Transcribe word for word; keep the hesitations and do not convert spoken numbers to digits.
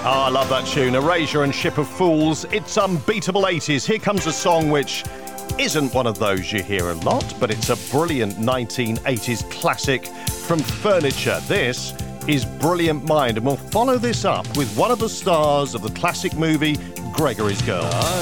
Ah, I love that tune. Erasure and Ship of Fools. It's unbeatable eighties. Here comes a song which isn't one of those you hear a lot, but it's a brilliant nineteen eighties classic from Furniture. This is Brilliant Mind, and we'll follow this up with one of the stars of the classic movie Gregory's Girl.